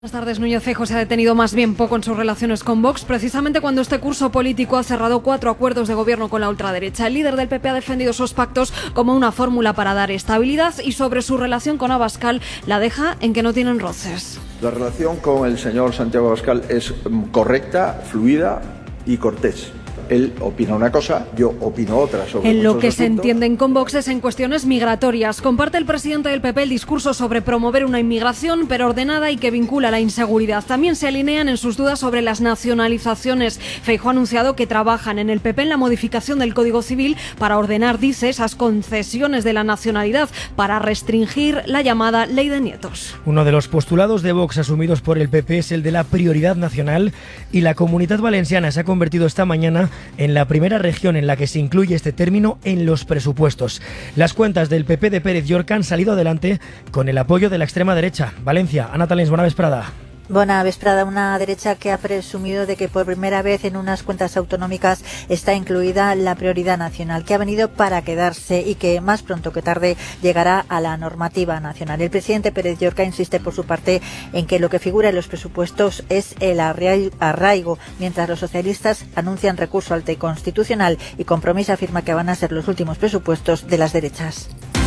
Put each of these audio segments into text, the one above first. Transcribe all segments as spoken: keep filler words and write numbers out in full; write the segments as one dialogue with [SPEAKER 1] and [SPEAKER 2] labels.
[SPEAKER 1] Buenas tardes. Núñez Feijóo se ha detenido más bien poco en sus relaciones con Vox, precisamente cuando este curso político ha cerrado cuatro acuerdos de gobierno con la ultraderecha. El líder del P P ha defendido esos pactos como una fórmula para dar estabilidad y sobre su relación con Abascal la deja en que no tienen roces.
[SPEAKER 2] La relación con el señor Santiago Abascal es correcta, fluida y cortés. Él opina una cosa, yo opino otra sobre
[SPEAKER 1] En lo que
[SPEAKER 2] asuntos.
[SPEAKER 1] se entienden con Vox es en cuestiones migratorias. Comparte el presidente del P P el discurso sobre promover una inmigración, pero ordenada y que vincula la inseguridad. También se alinean en sus dudas sobre las nacionalizaciones. Feijóo ha anunciado que trabajan en el P P en la modificación del Código Civil para ordenar, dice, esas concesiones de la nacionalidad para restringir la llamada ley de nietos.
[SPEAKER 3] Uno de los postulados de Vox asumidos por el P P es el de la prioridad nacional, y la Comunitat Valenciana se ha convertido esta mañana en la primera región en la que se incluye este término en los presupuestos. Las cuentas del P P de Pérez Llorca han salido adelante con el apoyo de la extrema derecha. Valencia, Ana Talens, buena vesprada.
[SPEAKER 4] Bona vesprada. Una derecha que ha presumido de que por primera vez en unas cuentas autonómicas está incluida la prioridad nacional, que ha venido para quedarse y que más pronto que tarde llegará a la normativa nacional. El presidente Pérez Llorca insiste por su parte en que lo que figura en los presupuestos es el arraigo, mientras los socialistas anuncian recurso al Constitucional y Compromís afirma que van a ser los últimos presupuestos de las derechas.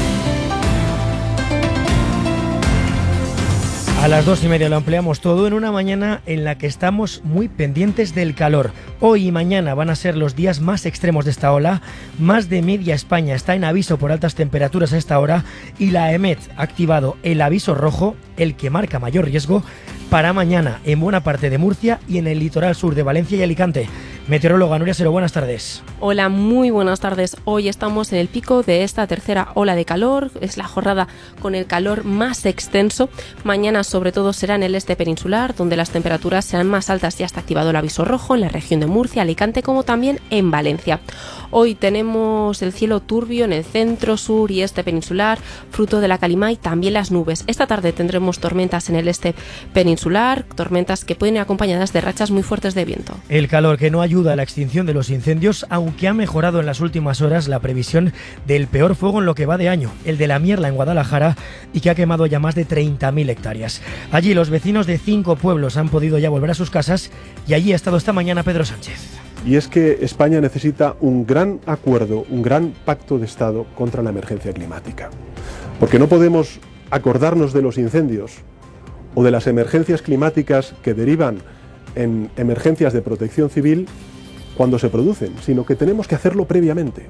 [SPEAKER 3] A las dos y media lo ampliamos todo en una mañana en la que estamos muy pendientes del calor. Hoy y mañana van a ser los días más extremos de esta ola. Más de media España está en aviso por altas temperaturas a esta hora y la EMET ha activado el aviso rojo, el que marca mayor riesgo, para mañana en buena parte de Murcia y en el litoral sur de Valencia y Alicante. Meteoróloga Nuria Sero, buenas tardes.
[SPEAKER 5] Hola, muy buenas tardes. Hoy estamos en el pico de esta tercera ola de calor. Es la jornada con el calor más extenso. Mañana sobre todo será en el este peninsular, donde las temperaturas serán más altas. Ya está activado el aviso rojo en la región de Murcia, Alicante, como también en Valencia. Hoy tenemos el cielo turbio en el centro, sur y este peninsular, fruto de la calima y también las nubes. Esta tarde tendremos tormentas en el este peninsular, tormentas que pueden ir acompañadas de rachas muy fuertes de viento.
[SPEAKER 3] El calor que no ayuda a la extinción de los incendios, aunque ha mejorado en las últimas horas la previsión del peor fuego en lo que va de año, el de la Mierla en Guadalajara, y que ha quemado ya más de treinta mil hectáreas. Allí los vecinos de cinco pueblos han podido ya volver a sus casas y allí ha estado esta mañana Pedro Sánchez.
[SPEAKER 6] Y es que España necesita un gran acuerdo, un gran pacto de Estado contra la emergencia climática. Porque no podemos acordarnos de los incendios o de las emergencias climáticas que derivan en emergencias de protección civil cuando se producen, sino que tenemos que hacerlo previamente.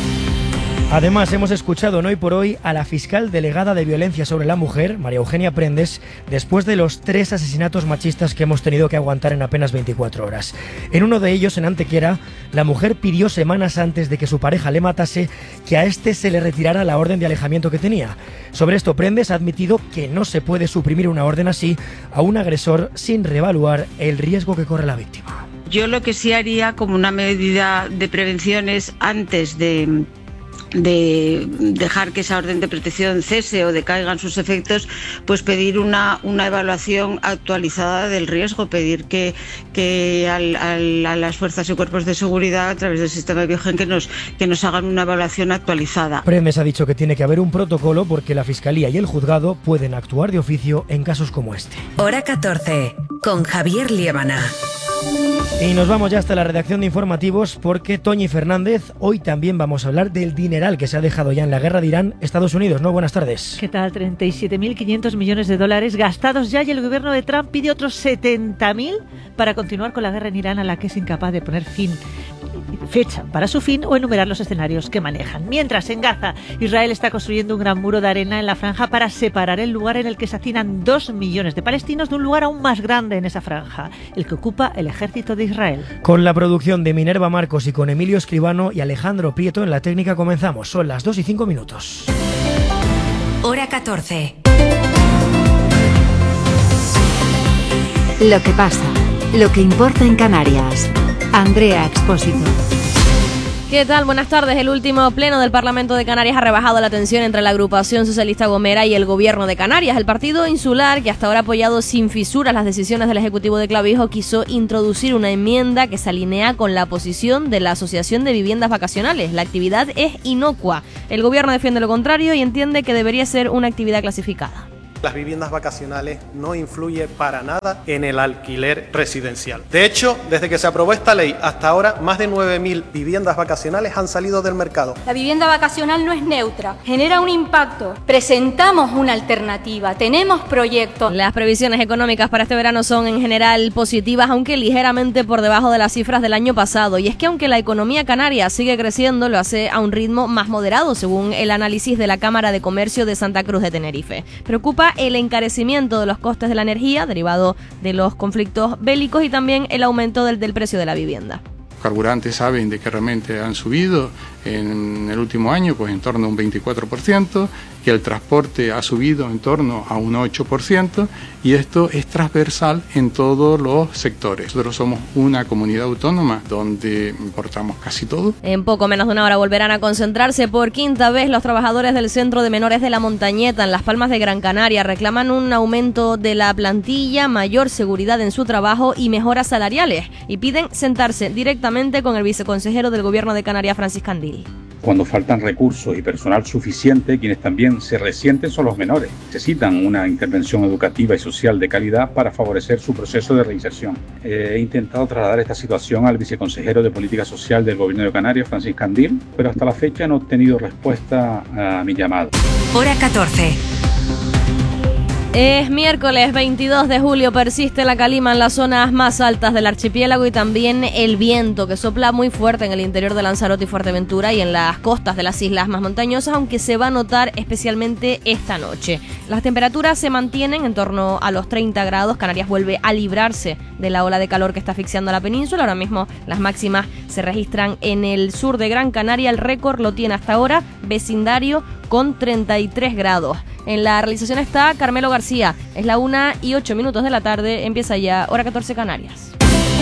[SPEAKER 3] Además, hemos escuchado en Hoy por Hoy a la fiscal delegada de Violencia sobre la Mujer, María Eugenia Prendes, después de los tres asesinatos machistas que hemos tenido que aguantar en apenas veinticuatro horas. En uno de ellos, en Antequera, la mujer pidió semanas antes de que su pareja le matase que a este se le retirara la orden de alejamiento que tenía. Sobre esto, Prendes ha admitido que no se puede suprimir una orden así a un agresor sin reevaluar el riesgo que corre la víctima.
[SPEAKER 7] Yo lo que sí haría como una medida de prevención es antes de... de dejar que esa orden de protección cese o decaigan sus efectos, pues pedir una, una evaluación actualizada del riesgo, pedir que, que al, al, a las fuerzas y cuerpos de seguridad a través del sistema de Biogen que nos, que nos hagan una evaluación actualizada.
[SPEAKER 3] Prendes ha dicho que tiene que haber un protocolo porque la Fiscalía y el Juzgado pueden actuar de oficio en casos como este.
[SPEAKER 8] Hora catorce, con Javier Liébana.
[SPEAKER 3] Y nos vamos ya hasta la redacción de informativos porque Toñi Fernández, hoy también vamos a hablar del dineral que se ha dejado ya en la guerra de Irán, Estados Unidos, ¿no? Buenas tardes.
[SPEAKER 9] ¿Qué tal? treinta y siete mil quinientos millones de dólares gastados ya y el gobierno de Trump pide otros setenta mil para continuar con la guerra en Irán a la que es incapaz de poner fin. Fecha para su fin o enumerar los escenarios que manejan. Mientras, en Gaza, Israel está construyendo un gran muro de arena en la franja para separar el lugar en el que se hacinan dos millones de palestinos de un lugar aún más grande en esa franja, el que ocupa el ejército de Israel.
[SPEAKER 3] Con la producción de Minerva Marcos y con Emilio Escribano y Alejandro Prieto en la técnica comenzamos. Son las dos y cinco minutos.
[SPEAKER 8] Hora catorce.
[SPEAKER 10] Lo que pasa, lo que importa en Canarias. Andrea Expósito.
[SPEAKER 11] ¿Qué tal? Buenas tardes. El último pleno del Parlamento de Canarias ha rebajado la tensión entre la agrupación socialista Gomera y el gobierno de Canarias. El partido insular, que hasta ahora ha apoyado sin fisuras las decisiones del Ejecutivo de Clavijo, quiso introducir una enmienda que se alinea con la posición de la Asociación de Viviendas Vacacionales. La actividad es inocua. El gobierno defiende lo contrario y entiende que debería ser una actividad clasificada.
[SPEAKER 12] Las viviendas vacacionales no influyen para nada en el alquiler residencial. De hecho, desde que se aprobó esta ley hasta ahora, más de nueve mil viviendas vacacionales han salido del mercado.
[SPEAKER 13] La vivienda vacacional no es neutra, genera un impacto. Presentamos una alternativa, tenemos proyectos.
[SPEAKER 11] Las previsiones económicas para este verano son en general positivas, aunque ligeramente por debajo de las cifras del año pasado. Y es que aunque la economía canaria sigue creciendo, lo hace a un ritmo más moderado, según el análisis de la Cámara de Comercio de Santa Cruz de Tenerife. Preocupa el encarecimiento de los costes de la energía derivado de los conflictos bélicos y también el aumento del, del precio de la vivienda.
[SPEAKER 14] Los carburantes saben de que realmente han subido en el último año pues en torno a un veinticuatro por ciento, que el transporte ha subido en torno a un ocho por ciento y esto es transversal en todos los sectores. Nosotros somos una comunidad autónoma donde importamos casi todo.
[SPEAKER 11] En poco menos de una hora volverán a concentrarse por quinta vez los trabajadores del Centro de Menores de la Montañeta en Las Palmas de Gran Canaria. Reclaman un aumento de la plantilla, mayor seguridad en su trabajo y mejoras salariales y piden sentarse directamente con el viceconsejero del Gobierno de Canarias, Francis Candil.
[SPEAKER 15] Cuando faltan recursos y personal suficiente, quienes también se resienten son los menores. Necesitan una intervención educativa y social de calidad para favorecer su proceso de reinserción. He intentado trasladar esta situación al viceconsejero de Política Social del Gobierno de Canarias, Francis Candil, pero hasta la fecha no he obtenido respuesta a mi llamado.
[SPEAKER 8] Hora catorce.
[SPEAKER 11] Es miércoles veintidós de julio, persiste la calima en las zonas más altas del archipiélago y también el viento que sopla muy fuerte en el interior de Lanzarote y Fuerteventura y en las costas de las islas más montañosas, aunque se va a notar especialmente esta noche. Las temperaturas se mantienen en torno a los treinta grados, Canarias vuelve a librarse de la ola de calor que está asfixiando a la península. Ahora mismo las máximas se registran en el sur de Gran Canaria, el récord lo tiene hasta ahora Vecindario con treinta y tres grados. En la realización está Carmelo García. Es la una y ocho minutos de la tarde. Empieza ya Hora catorce Canarias.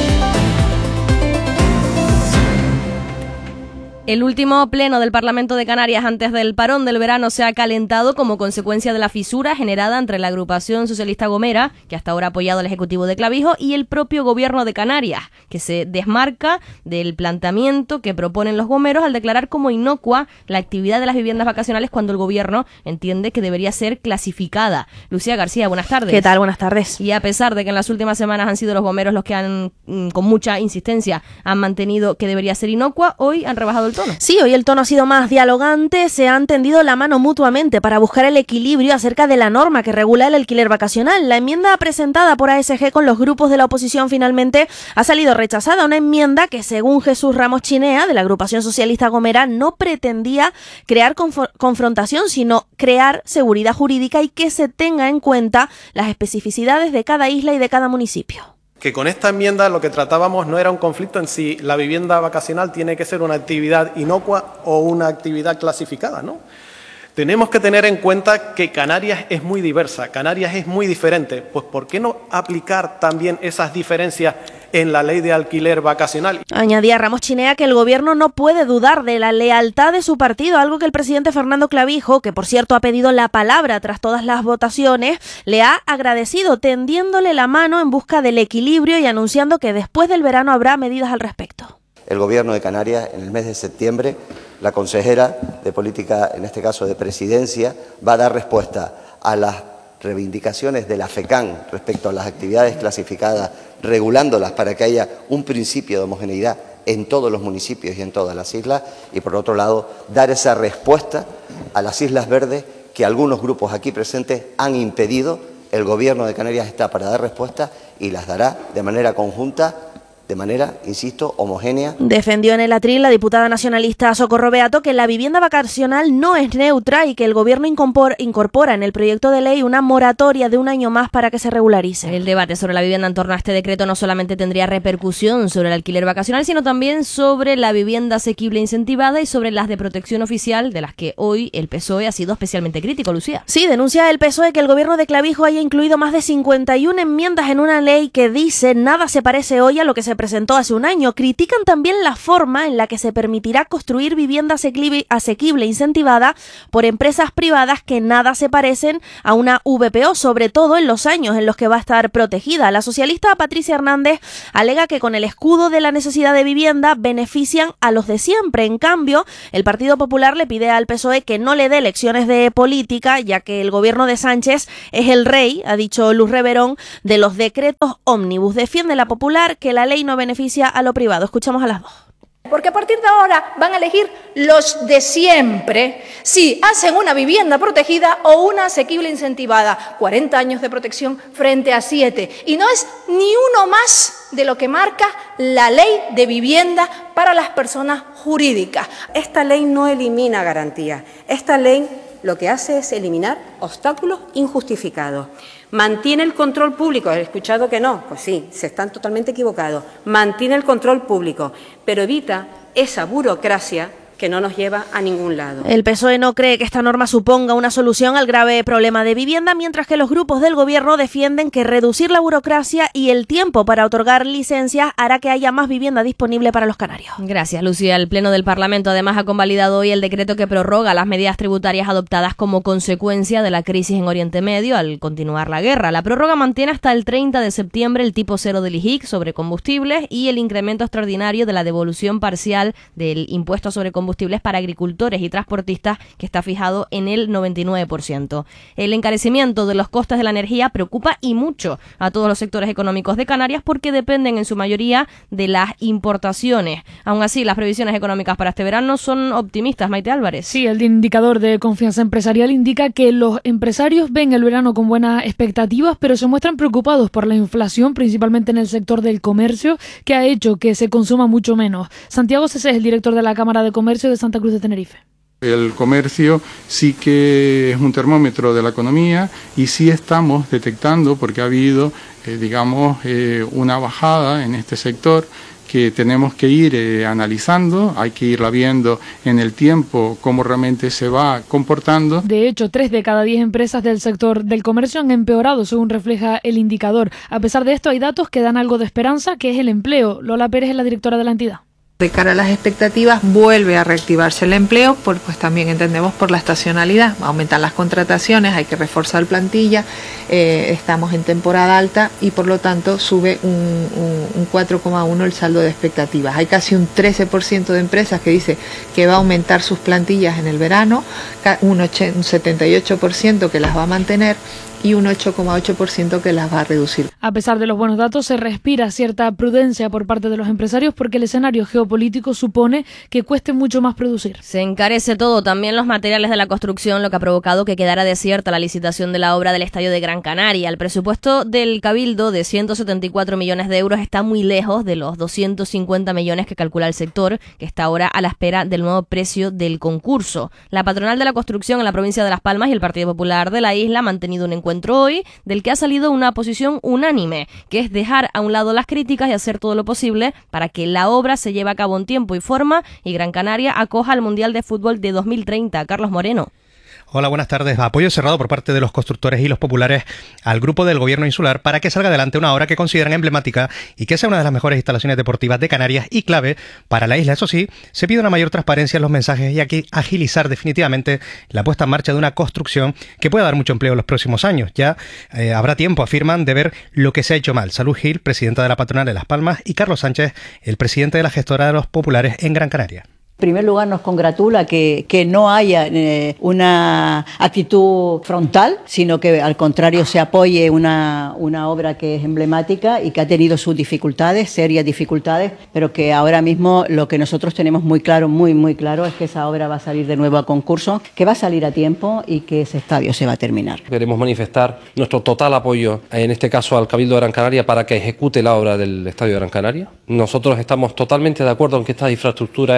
[SPEAKER 11] El último pleno del Parlamento de Canarias antes del parón del verano se ha calentado como consecuencia de la fisura generada entre la agrupación socialista Gomera, que hasta ahora ha apoyado al Ejecutivo de Clavijo, y el propio Gobierno de Canarias, que se desmarca del planteamiento que proponen los gomeros al declarar como inocua la actividad de las viviendas vacacionales cuando el Gobierno entiende que debería ser clasificada. Lucía García, buenas tardes.
[SPEAKER 16] ¿Qué tal? Buenas tardes.
[SPEAKER 11] Y a pesar de que en las últimas semanas han sido los gomeros los que han, con mucha insistencia, han mantenido que debería ser inocua, hoy han rebajado el tono.
[SPEAKER 16] Sí, hoy el tono ha sido más dialogante, se han tendido la mano mutuamente para buscar el equilibrio acerca de la norma que regula el alquiler vacacional. La enmienda presentada por A S G con los grupos de la oposición finalmente ha salido rechazada, una enmienda que según Jesús Ramos Chinea de la agrupación socialista Gomera no pretendía crear conf- confrontación, sino crear seguridad jurídica y que se tenga en cuenta las especificidades de cada isla y de cada municipio.
[SPEAKER 12] Que con esta enmienda lo que tratábamos no era un conflicto en si la vivienda vacacional tiene que ser una actividad inocua o una actividad clasificada, ¿no? Tenemos que tener en cuenta que Canarias es muy diversa, Canarias es muy diferente, pues ¿por qué no aplicar también esas diferencias en la ley de alquiler vacacional?
[SPEAKER 16] Añadía Ramos Chinea que el gobierno no puede dudar de la lealtad de su partido, algo que el presidente Fernando Clavijo, que por cierto ha pedido la palabra tras todas las votaciones, le ha agradecido, tendiéndole la mano en busca del equilibrio y anunciando que después del verano habrá medidas al respecto.
[SPEAKER 17] El Gobierno de Canarias, en el mes de septiembre, la consejera de Política, en este caso de Presidencia, va a dar respuesta a las reivindicaciones de la FECAN respecto a las actividades clasificadas, regulándolas para que haya un principio de homogeneidad en todos los municipios y en todas las islas, y por otro lado, dar esa respuesta a las Islas Verdes que algunos grupos aquí presentes han impedido. El Gobierno de Canarias está para dar respuesta y las dará de manera conjunta, de manera, insisto, homogénea.
[SPEAKER 16] Defendió en el atril la diputada nacionalista Socorro Beato que la vivienda vacacional no es neutra y que el gobierno incorpora en el proyecto de ley una moratoria de un año más para que se regularice.
[SPEAKER 11] El debate sobre la vivienda en torno a este decreto no solamente tendría repercusión sobre el alquiler vacacional, sino también sobre la vivienda asequible incentivada y sobre las de protección oficial, de las que hoy el P S O E ha sido especialmente crítico, Lucía.
[SPEAKER 16] Sí, denuncia el P S O E que el gobierno de Clavijo haya incluido más de cincuenta y una enmiendas en una ley que dice nada se parece hoy a lo que se presentó hace un año. Critican también la forma en la que se permitirá construir vivienda asequible, asequible incentivada por empresas privadas que nada se parecen a una V P O, sobre todo en los años en los que va a estar protegida. La socialista Patricia Hernández alega que con el escudo de la necesidad de vivienda benefician a los de siempre. En cambio, el Partido Popular le pide al P S O E que no le dé lecciones de política, ya que el gobierno de Sánchez es el rey, ha dicho Luz Reverón, de los decretos ómnibus. Defiende la Popular que la ley no beneficia a lo privado. Escuchamos a las dos.
[SPEAKER 18] Porque a partir de ahora van a elegir los de siempre si hacen una vivienda protegida o una asequible incentivada. cuarenta años de protección frente a siete. Y no es ni uno más de lo que marca la ley de vivienda para las personas jurídicas.
[SPEAKER 19] Esta ley no elimina garantías. Esta ley lo que hace es eliminar obstáculos injustificados. Mantiene el control público. ¿He escuchado que no? Pues sí, se están totalmente equivocados. Mantiene el control público, pero evita esa burocracia que no nos lleva a ningún lado.
[SPEAKER 16] El P S O E no cree que esta norma suponga una solución al grave problema de vivienda, mientras que los grupos del gobierno defienden que reducir la burocracia y el tiempo para otorgar licencias hará que haya más vivienda disponible para los canarios.
[SPEAKER 11] Gracias, Lucía. El Pleno del Parlamento además ha convalidado hoy el decreto que prorroga las medidas tributarias adoptadas como consecuencia de la crisis en Oriente Medio al continuar la guerra. La prórroga mantiene hasta el treinta de septiembre el tipo cero del I J I C sobre combustibles y el incremento extraordinario de la devolución parcial del impuesto sobre combustibles combustibles para agricultores y transportistas, que está fijado en el noventa y nueve por ciento. El encarecimiento de los costes de la energía preocupa y mucho a todos los sectores económicos de Canarias porque dependen en su mayoría de las importaciones. Aún así, las previsiones económicas para este verano son optimistas. Maite Álvarez.
[SPEAKER 20] Sí, el indicador de confianza empresarial indica que los empresarios ven el verano con buenas expectativas, pero se muestran preocupados por la inflación, principalmente en el sector del comercio, que ha hecho que se consuma mucho menos. Santiago Cesés es el director de la Cámara de Comercio de Santa Cruz de Tenerife.
[SPEAKER 14] El comercio sí que es un termómetro de la economía y sí estamos detectando, porque ha habido, eh, digamos, eh, una bajada en este sector que tenemos que ir eh, analizando, hay que irla viendo en el tiempo cómo realmente se va comportando.
[SPEAKER 20] De hecho, tres de cada diez empresas del sector del comercio han empeorado, según refleja el indicador. A pesar de esto, hay datos que dan algo de esperanza, que es el empleo. Lola Pérez es la directora de la entidad.
[SPEAKER 21] De cara a las expectativas, vuelve a reactivarse el empleo, por, pues también entendemos por la estacionalidad. Aumentan las contrataciones, hay que reforzar plantilla, eh, estamos en temporada alta y por lo tanto sube un, un, un cuatro coma uno el saldo de expectativas. Hay casi un trece por ciento de empresas que dice que va a aumentar sus plantillas en el verano, un, un setenta y ocho por ciento que las va a mantener y un ocho coma ocho por ciento que las va a reducir.
[SPEAKER 20] A pesar de los buenos datos, se respira cierta prudencia por parte de los empresarios porque el escenario geopolítico supone que cueste mucho más producir.
[SPEAKER 11] Se encarece todo, también los materiales de la construcción, lo que ha provocado que quedara desierta la licitación de la obra del Estadio de Gran Canaria. El presupuesto del Cabildo de ciento setenta y cuatro millones de euros está muy lejos de los doscientos cincuenta millones que calcula el sector, que está ahora a la espera del nuevo precio del concurso. La patronal de la construcción en la provincia de Las Palmas y el Partido Popular de la isla han mantenido un encuentro encuentro hoy del que ha salido una posición unánime, que es dejar a un lado las críticas y hacer todo lo posible para que la obra se lleve a cabo en tiempo y forma y Gran Canaria acoja al Mundial de Fútbol de dos mil treinta. Carlos Moreno.
[SPEAKER 22] Hola, buenas tardes. Apoyo cerrado por parte de los constructores y los populares al grupo del gobierno insular para que salga adelante una obra que consideran emblemática y que sea una de las mejores instalaciones deportivas de Canarias y clave para la isla. Eso sí, se pide una mayor transparencia en los mensajes y aquí agilizar definitivamente la puesta en marcha de una construcción que pueda dar mucho empleo en los próximos años. Ya eh, habrá tiempo, afirman, de ver lo que se ha hecho mal. Salud Gil, presidenta de la patronal de Las Palmas, y Carlos Sánchez, el presidente de la gestora de los populares en Gran Canaria.
[SPEAKER 23] En primer lugar, nos congratula que, que no haya eh, una actitud frontal, sino que al contrario se apoye una, una obra que es emblemática y que ha tenido sus dificultades, serias dificultades, pero que ahora mismo lo que nosotros tenemos muy claro, muy, muy claro, es que esa obra va a salir de nuevo a concurso, que va a salir a tiempo y que ese estadio se va a terminar.
[SPEAKER 24] Queremos manifestar nuestro total apoyo, en este caso al Cabildo de Gran Canaria, para que ejecute la obra del Estadio de Gran Canaria. Nosotros estamos totalmente de acuerdo en que esta infraestructura es vital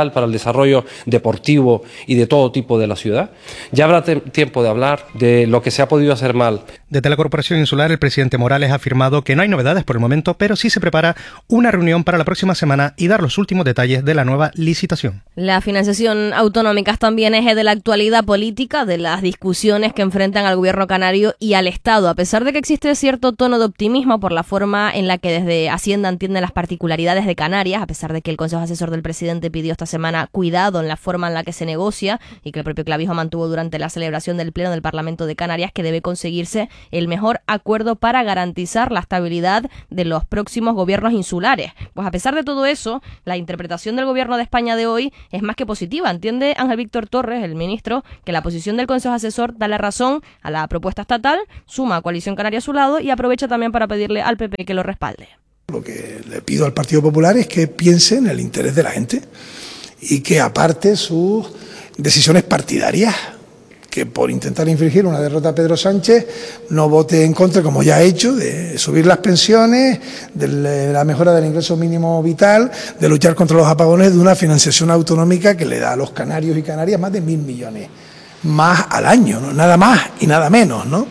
[SPEAKER 24] fundamental para el desarrollo deportivo y de todo tipo de la ciudad. Ya habrá tiempo de hablar de lo que se ha podido hacer mal.
[SPEAKER 22] Desde la Corporación Insular, el presidente Morales ha afirmado que no hay novedades por el momento, pero sí se prepara una reunión para la próxima semana y dar los últimos detalles de la nueva licitación.
[SPEAKER 11] La financiación autonómica es también eje de la actualidad política, de las discusiones que enfrentan al gobierno canario y al Estado, a pesar de que existe cierto tono de optimismo por la forma en la que desde Hacienda entienden las particularidades de Canarias, a pesar de que el Consejo Asesor del presidente pidió esta semana cuidado en la forma en la que se negocia y que el propio Clavijo mantuvo durante la celebración del Pleno del Parlamento de Canarias, que debe conseguirse el mejor acuerdo para garantizar la estabilidad de los próximos gobiernos insulares. Pues a pesar de todo eso, la interpretación del gobierno de España de hoy es más que positiva. Entiende Ángel Víctor Torres, el ministro, que la posición del Consejo Asesor da la razón a la propuesta estatal, suma a Coalición Canaria a su lado y aprovecha también para pedirle al P P que lo respalde.
[SPEAKER 1] Lo que le pido al Partido Popular es que piense en el interés de la gente y que aparte sus decisiones partidarias, que por intentar infringir una derrota a Pedro Sánchez no vote en contra, como ya ha hecho, de subir las pensiones, de la mejora del ingreso mínimo vital, de luchar contra los apagones, de una financiación autonómica que le da a los canarios y canarias más de mil millones más al año, ¿no? Nada más y nada menos, ¿no?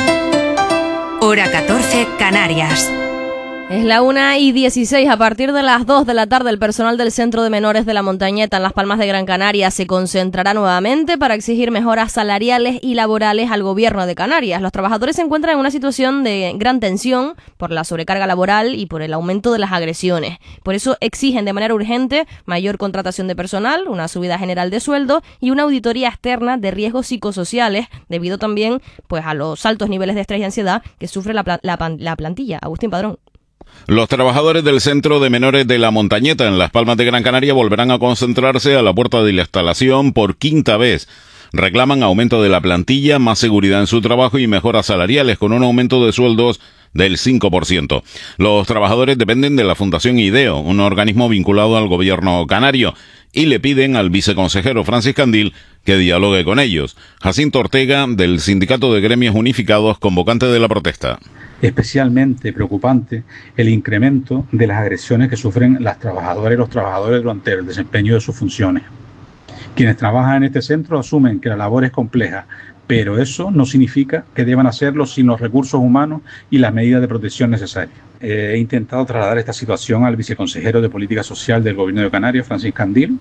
[SPEAKER 8] Hora catorce, Canarias.
[SPEAKER 11] Es la una y dieciséis. A partir de las dos de la tarde, el personal del Centro de Menores de la Montañeta en Las Palmas de Gran Canaria se concentrará nuevamente para exigir mejoras salariales y laborales al gobierno de Canarias. Los trabajadores se encuentran en una situación de gran tensión por la sobrecarga laboral y por el aumento de las agresiones. Por eso exigen de manera urgente mayor contratación de personal, una subida general de sueldo y una auditoría externa de riesgos psicosociales, debido también pues a los altos niveles de estrés y ansiedad que sufre la, la, la plantilla. Agustín Padrón.
[SPEAKER 2] Los trabajadores del Centro de Menores de la Montañeta en Las Palmas de Gran Canaria volverán a concentrarse a la puerta de la instalación por quinta vez. Reclaman aumento de la plantilla, más seguridad en su trabajo y mejoras salariales con un aumento de sueldos del cinco por ciento. Los trabajadores dependen de la Fundación IDEO, un organismo vinculado al gobierno canario, y le piden al viceconsejero Francis Candil que dialogue con ellos. Jacinto Ortega, del Sindicato de Gremios Unificados, convocante de la protesta.
[SPEAKER 15] Especialmente preocupante el incremento de las agresiones que sufren las trabajadoras y los trabajadores durante el desempeño de sus funciones. Quienes trabajan en este centro asumen que la labor es compleja, pero eso no significa que deban hacerlo sin los recursos humanos y las medidas de protección necesarias. Eh, he intentado trasladar esta situación al viceconsejero de Política Social del Gobierno de Canarias, Francis Candil.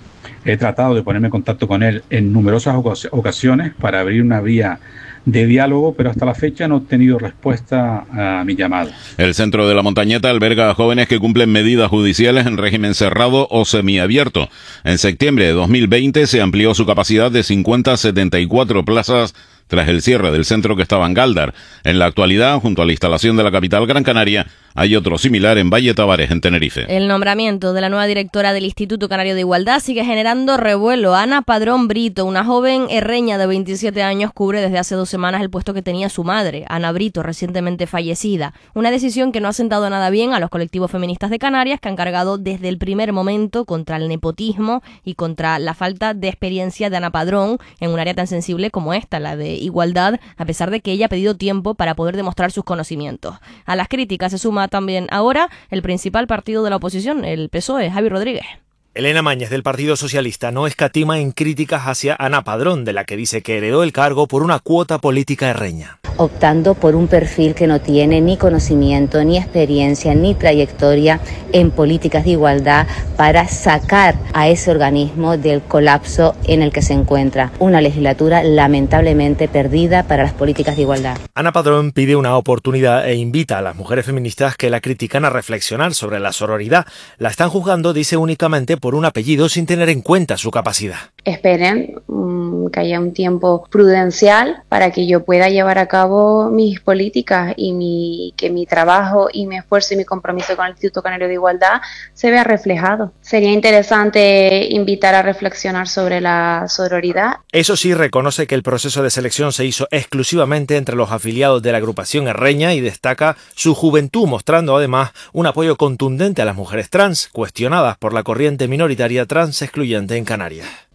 [SPEAKER 15] He tratado de ponerme en contacto con él en numerosas ocasiones para abrir una vía de diálogo, pero hasta la fecha no he tenido respuesta a mi llamado.
[SPEAKER 2] El Centro de la Montañeta alberga a jóvenes que cumplen medidas judiciales en régimen cerrado o semiabierto. En septiembre de dos mil veinte se amplió su capacidad de cincuenta a setenta y cuatro plazas tras el cierre del centro que estaba en Gáldar. En la actualidad, junto a la instalación de la capital Gran Canaria, hay otro similar en Valle Tavares, en Tenerife.
[SPEAKER 11] El nombramiento de la nueva directora del Instituto Canario de Igualdad sigue generando revuelo. Ana Padrón Brito, una joven herreña de veintisiete años, cubre desde hace dos semanas el puesto que tenía su madre, Ana Brito, recientemente fallecida. Una decisión que no ha sentado nada bien a los colectivos feministas de Canarias, que han cargado desde el primer momento contra el nepotismo y contra la falta de experiencia de Ana Padrón en un área tan sensible como esta, la de igualdad, a pesar de que ella ha pedido tiempo para poder demostrar sus conocimientos. A las críticas se suma también ahora el principal partido de la oposición, el P S O E, Javi Rodríguez.
[SPEAKER 4] Elena Mañez, del Partido Socialista, no escatima en críticas hacia Ana Padrón, de la que dice que heredó el cargo por una cuota política herreña.
[SPEAKER 5] Optando por un perfil que no tiene ni conocimiento, ni experiencia, ni trayectoria en políticas de igualdad para sacar a ese organismo del colapso en el que se encuentra. Una legislatura lamentablemente perdida para las políticas de igualdad.
[SPEAKER 4] Ana Padrón pide una oportunidad e invita a las mujeres feministas que la critican a reflexionar sobre la sororidad. La están juzgando, dice, únicamente por un apellido sin tener en cuenta su capacidad.
[SPEAKER 25] Esperen um, que haya un tiempo prudencial para que yo pueda llevar a cabo mis políticas y mi, que mi trabajo y mi esfuerzo y mi compromiso con el Instituto Canario de Igualdad se vea reflejado. Sería interesante invitar a reflexionar sobre la sororidad.
[SPEAKER 4] Eso sí, reconoce que el proceso de selección se hizo exclusivamente entre los afiliados de la agrupación herreña y destaca su juventud, mostrando además un apoyo contundente a las mujeres trans, cuestionadas por la corriente minoritaria trans excluyente en Canarias.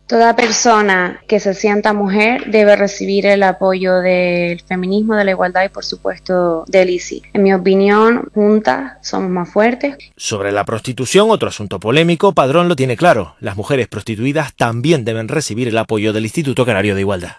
[SPEAKER 25] Toda persona que se sienta mujer debe recibir el apoyo del feminismo, de la igualdad y, por supuesto, del I C I. En mi opinión, juntas somos más fuertes.
[SPEAKER 4] Sobre la prostitución, otro asunto polémico, Padrón lo tiene claro. Las mujeres prostituidas también deben recibir el apoyo del Instituto Canario de Igualdad.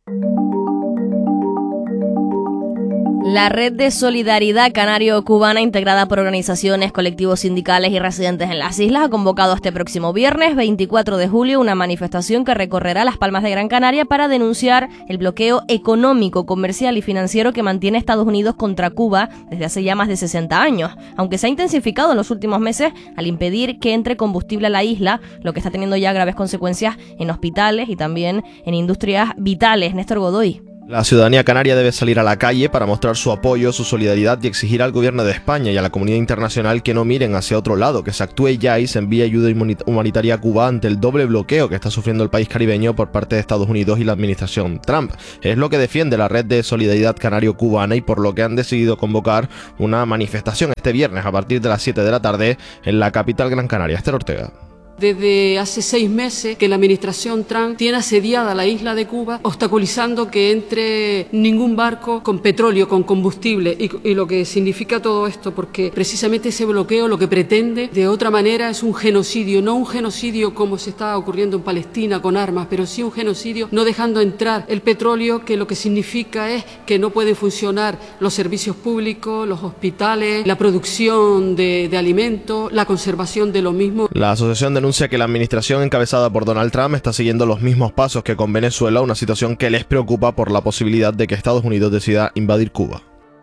[SPEAKER 11] La Red de Solidaridad Canario-Cubana, integrada por organizaciones, colectivos sindicales y residentes en las islas, ha convocado este próximo viernes, veinticuatro de julio, una manifestación que recorrerá las Palmas de Gran Canaria para denunciar el bloqueo económico, comercial y financiero que mantiene Estados Unidos contra Cuba desde hace ya más de sesenta años, aunque se ha intensificado en los últimos meses al impedir que entre combustible a la isla, lo que está teniendo ya graves consecuencias en hospitales y también en industrias vitales. Néstor Godoy.
[SPEAKER 3] La ciudadanía canaria debe salir a la calle para mostrar su apoyo, su solidaridad y exigir al gobierno de España y a la comunidad internacional que no miren hacia otro lado, que se actúe ya y se envíe ayuda humanitaria a Cuba ante el doble bloqueo que está sufriendo el país caribeño por parte de Estados Unidos y la administración Trump. Es lo que defiende la Red de Solidaridad Canario-Cubana y por lo que han decidido convocar una manifestación este viernes a partir de las siete de la tarde en la capital Gran Canaria. Esther Ortega.
[SPEAKER 6] Desde hace seis meses que la administración Trump tiene asediada la isla de Cuba, obstaculizando que entre ningún barco con petróleo, con combustible, y, y lo que significa todo esto, porque precisamente ese bloqueo lo que pretende de otra manera es un genocidio, no un genocidio como se está ocurriendo en Palestina con armas, pero sí un genocidio no dejando entrar el petróleo, que lo que significa es que no pueden funcionar los servicios públicos, los hospitales, la producción de, de alimentos, la conservación de lo mismo.
[SPEAKER 3] La asociación de denuncia que la administración encabezada por Donald Trump está siguiendo los mismos pasos que con Venezuela, una situación que les preocupa por la posibilidad de que Estados Unidos decida invadir Cuba.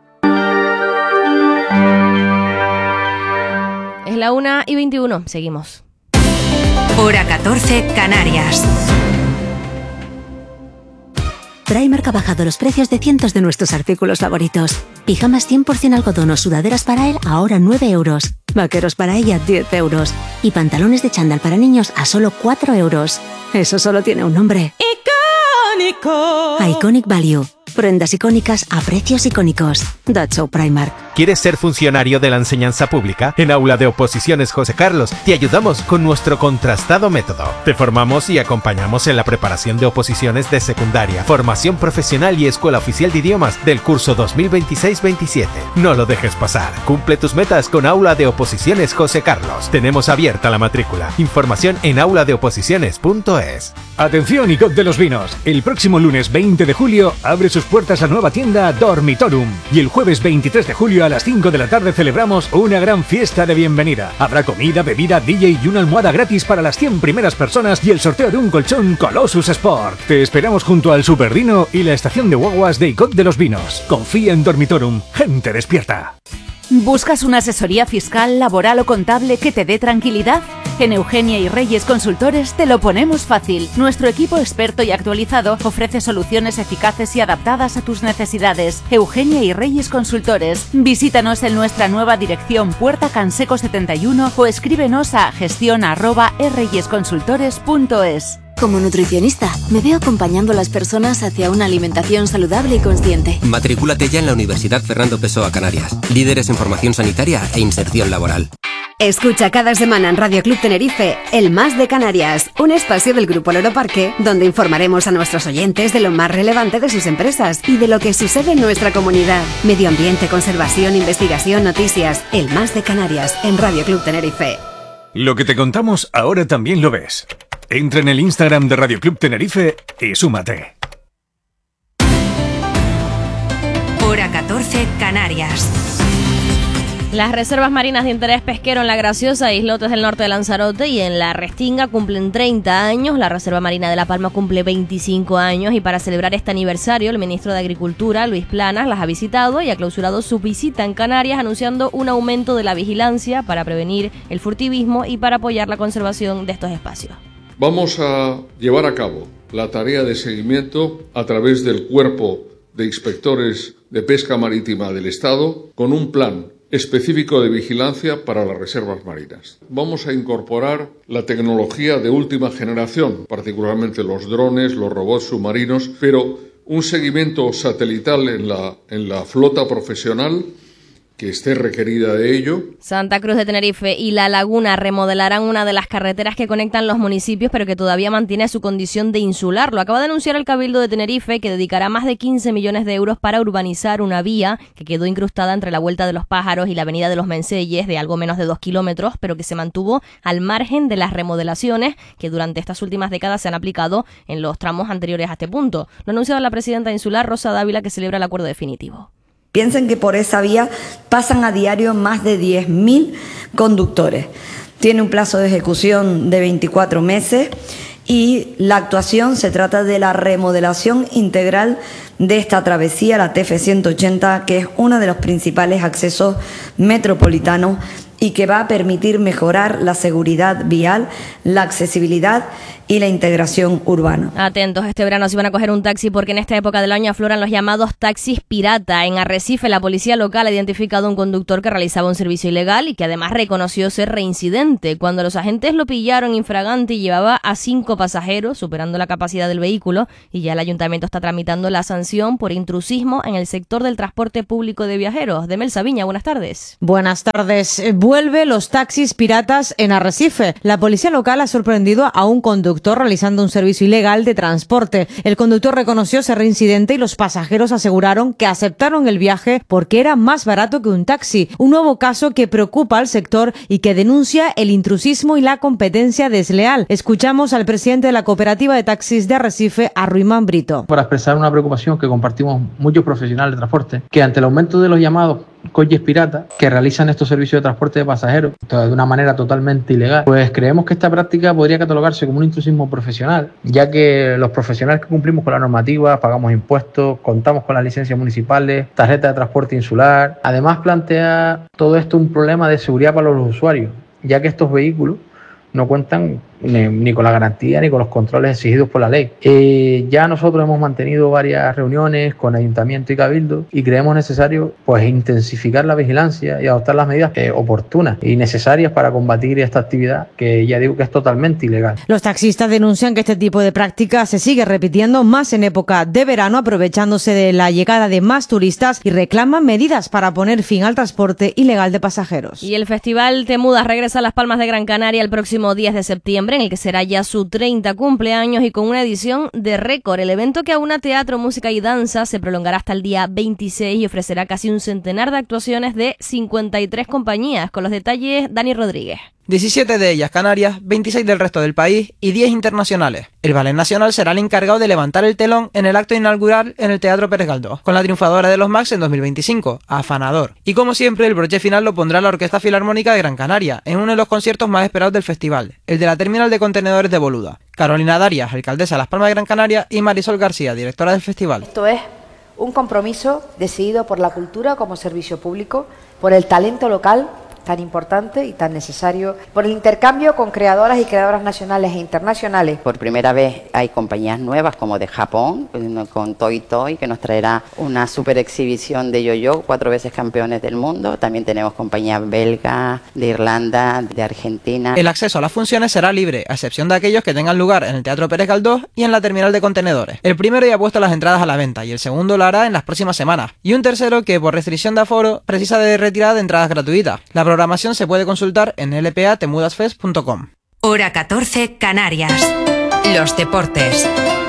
[SPEAKER 11] Es la una y veintiuno, seguimos.
[SPEAKER 8] Hora catorce, Canarias.
[SPEAKER 7] Primark ha bajado los precios de cientos de nuestros artículos favoritos. Pijamas cien por ciento algodón o sudaderas para él a ahora nueve euros. Vaqueros para ella diez euros. Y pantalones de chándal para niños a solo cuatro euros. Eso solo tiene un nombre. ¡Icónico! Iconic Value. Prendas icónicas a precios icónicos. That's so Primark.
[SPEAKER 9] ¿Quieres ser funcionario de la enseñanza pública? En Aula de Oposiciones José Carlos te ayudamos con nuestro contrastado método. Te formamos y acompañamos en la preparación de oposiciones de secundaria, formación profesional y escuela oficial de idiomas del curso dos mil veintiséis veintisiete. No lo dejes pasar. Cumple tus metas con Aula de Oposiciones José Carlos. Tenemos abierta la matrícula. Información en aula de oposiciones punto es.
[SPEAKER 10] Atención, I C O T de los Vinos. El próximo lunes veinte de julio abre sus puertas la nueva tienda Dormitorum. Y el jueves veintitrés de julio a las cinco de la tarde celebramos una gran fiesta de bienvenida. Habrá comida, bebida, D J y una almohada gratis para las cien primeras personas y el sorteo de un colchón Colossus Sport. Te esperamos junto al Superdino y la estación de guaguas de I C O T de los Vinos. Confía en Dormitorum. Gente despierta.
[SPEAKER 26] ¿Buscas una asesoría fiscal, laboral o contable que te dé tranquilidad? En Eugenia y Reyes Consultores te lo ponemos fácil. Nuestro equipo experto y actualizado ofrece soluciones eficaces y adaptadas a tus necesidades. Eugenia y Reyes Consultores. Visítanos en nuestra nueva dirección Puerta Canseco setenta y uno o escríbenos a gestión arroba erreyesconsultores punto es.
[SPEAKER 7] Como nutricionista, me veo acompañando a las personas hacia una alimentación saludable y consciente.
[SPEAKER 27] Matricúlate ya en la Universidad Fernando Pessoa Canarias. Líderes en formación sanitaria e inserción laboral.
[SPEAKER 28] Escucha cada semana en Radio Club Tenerife El Más de Canarias, un espacio del Grupo Loro Parque donde informaremos a nuestros oyentes de lo más relevante de sus empresas y de lo que sucede en nuestra comunidad. Medio ambiente, conservación, investigación, noticias. El Más de Canarias en Radio Club Tenerife.
[SPEAKER 10] Lo que te contamos ahora también lo ves. Entra en el Instagram de Radio Club Tenerife y súmate.
[SPEAKER 8] Hora catorce, Canarias.
[SPEAKER 11] Las reservas marinas de interés pesquero en La Graciosa, islotes del norte de Lanzarote y en La Restinga cumplen treinta años. La Reserva Marina de La Palma cumple veinticinco años y para celebrar este aniversario el ministro de Agricultura, Luis Planas, las ha visitado y ha clausurado su visita en Canarias anunciando un aumento de la vigilancia para prevenir el furtivismo y para apoyar la conservación de estos espacios.
[SPEAKER 29] Vamos a llevar a cabo la tarea de seguimiento a través del Cuerpo de Inspectores de Pesca Marítima del Estado con un plan específico de vigilancia para las reservas marinas. Vamos a incorporar la tecnología de última generación, particularmente los drones, los robots submarinos, pero un seguimiento satelital en la, en la flota profesional que esté requerida de ello.
[SPEAKER 11] Santa Cruz de Tenerife y La Laguna remodelarán una de las carreteras que conectan los municipios, pero que todavía mantiene su condición de insular. Lo acaba de anunciar el Cabildo de Tenerife, que dedicará más de quince millones de euros para urbanizar una vía que quedó incrustada entre la Vuelta de los Pájaros y la Avenida de los Menceyes, de algo menos de dos kilómetros, pero que se mantuvo al margen de las remodelaciones que durante estas últimas décadas se han aplicado en los tramos anteriores a este punto. Lo ha anunciado la presidenta insular, Rosa Dávila, que celebra el acuerdo definitivo.
[SPEAKER 12] Piensen que por esa vía pasan a diario más de diez mil conductores. Tiene un plazo de ejecución de veinticuatro meses y la actuación se trata de la remodelación integral de esta travesía, la T F ciento ochenta, que es uno de los principales accesos metropolitanos y que va a permitir mejorar la seguridad vial, la accesibilidad y la integración urbana.
[SPEAKER 11] Atentos, este verano si van a coger un taxi porque en esta época del año afloran los llamados taxis pirata. En Arrecife, la policía local ha identificado a un conductor que realizaba un servicio ilegal y que además reconoció ser reincidente. Cuando los agentes lo pillaron infragante, llevaba a cinco pasajeros, superando la capacidad del vehículo, y ya el ayuntamiento está tramitando la sanción por intrusismo en el sector del transporte público de viajeros. Demel Sabiña, buenas tardes.
[SPEAKER 13] Buenas tardes. Vuelve los taxis piratas en Arrecife. La policía local ha sorprendido a un conductor realizando un servicio ilegal de transporte. El conductor reconoció ser reincidente y los pasajeros aseguraron que aceptaron el viaje porque era más barato que un taxi. Un nuevo caso que preocupa al sector y que denuncia el intrusismo y la competencia desleal. Escuchamos al presidente de la cooperativa de taxis de Arrecife, a Ruimán Brito.
[SPEAKER 14] Para expresar una preocupación que compartimos muchos profesionales de transporte, que ante el aumento de los llamados coches piratas que realizan estos servicios de transporte de pasajeros de una manera totalmente ilegal, pues creemos que esta práctica podría catalogarse como un intrusismo profesional, ya que los profesionales que cumplimos con la normativa, pagamos impuestos, contamos con las licencias municipales, tarjeta de transporte insular. Además, plantea todo esto un problema de seguridad para los usuarios, ya que estos vehículos no cuentan ni, ni con la garantía ni con los controles exigidos por la ley. Eh, ya nosotros hemos mantenido varias reuniones con Ayuntamiento y Cabildo y creemos necesario pues intensificar la vigilancia y adoptar las medidas eh, oportunas y necesarias para combatir esta actividad que ya digo que es totalmente ilegal.
[SPEAKER 13] Los taxistas denuncian que este tipo de práctica se sigue repitiendo más en época de verano, aprovechándose de la llegada de más turistas, y reclaman medidas para poner fin al transporte ilegal de pasajeros.
[SPEAKER 11] Y el Festival Te Mudas regresa a Las Palmas de Gran Canaria el próximo diez de septiembre, en el que será ya su treinta cumpleaños y con una edición de récord. El evento, que aúna teatro, música y danza, se prolongará hasta el día veintiséis y ofrecerá casi un centenar de actuaciones de cincuenta y tres compañías. Con los detalles, Dani Rodríguez.
[SPEAKER 16] diecisiete de ellas Canarias, veintiséis del resto del país y diez internacionales. El Ballet Nacional será el encargado de levantar el telón en el acto inaugural en el Teatro Pérez Galdós, con la triunfadora de los Max en dos mil veinticinco, Afanador. Y como siempre, el broche final lo pondrá la Orquesta Filarmónica de Gran Canaria, en uno de los conciertos más esperados del festival, el de la Terminal de Contenedores de Boluda. Carolina Darias, alcaldesa de Las Palmas de Gran Canaria, y Marisol García, directora del festival.
[SPEAKER 17] Esto es un compromiso decidido por la cultura como servicio público, por el talento local tan importante y tan necesario, por el intercambio con creadoras y creadoras nacionales e internacionales.
[SPEAKER 18] Por primera vez hay compañías nuevas como de Japón, con Toy Toy, que nos traerá una super exhibición de yo-yo, cuatro veces campeones del mundo. También tenemos compañías belgas, de Irlanda, de Argentina.
[SPEAKER 16] El acceso a las funciones será libre, a excepción de aquellos que tengan lugar en el Teatro Pérez Galdós y en la Terminal de Contenedores. El primero ya ha puesto las entradas a la venta y el segundo lo hará en las próximas semanas. Y un tercero que, por restricción de aforo, precisa de retirada de entradas gratuitas. La La programación se puede consultar en l p a temudasfest punto com.
[SPEAKER 8] Hora catorce, Canarias. Los deportes.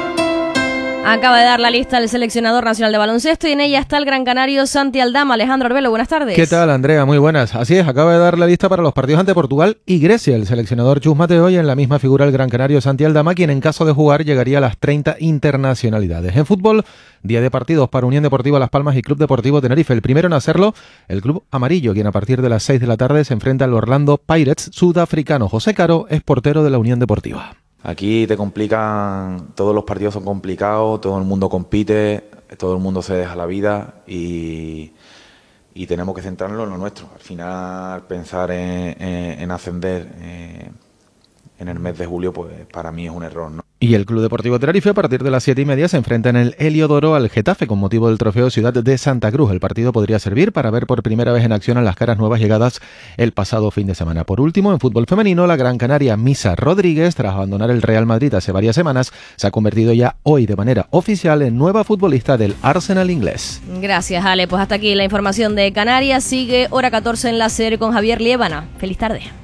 [SPEAKER 11] Acaba de dar la lista el seleccionador nacional de baloncesto y en ella está el gran canario Santi Aldama. Alejandro Arbelo, buenas tardes.
[SPEAKER 19] ¿Qué tal, Andrea? Muy buenas. Así es, acaba de dar la lista para los partidos ante Portugal y Grecia el seleccionador Chus Mateo, y en la misma figura el gran canario Santi Aldama, quien en caso de jugar llegaría a las treinta internacionalidades. En fútbol, día de partidos para Unión Deportiva Las Palmas y Club Deportivo Tenerife. El primero en hacerlo, el Club Amarillo, quien a partir de las seis de la tarde se enfrenta al Orlando Pirates sudafricano. José Caro es portero de la Unión Deportiva.
[SPEAKER 20] Aquí te complican, todos los partidos son complicados, todo el mundo compite, todo el mundo se deja la vida y, y tenemos que centrarnos en lo nuestro. Al final, pensar en, en, en ascender eh, en el mes de julio, pues para mí es un error, ¿no?
[SPEAKER 19] Y el Club Deportivo Tenerife a partir de las siete y media se enfrenta en el Heliodoro al Getafe con motivo del Trofeo Ciudad de Santa Cruz. El partido podría servir para ver por primera vez en acción a las caras nuevas llegadas el pasado fin de semana. Por último, en fútbol femenino, la Gran Canaria Misa Rodríguez, tras abandonar el Real Madrid hace varias semanas, se ha convertido ya hoy de manera oficial en nueva futbolista del Arsenal inglés.
[SPEAKER 11] Gracias, Ale. Pues hasta aquí la información de Canarias. Sigue hora catorce en la serie con Javier Liébana. Feliz tarde.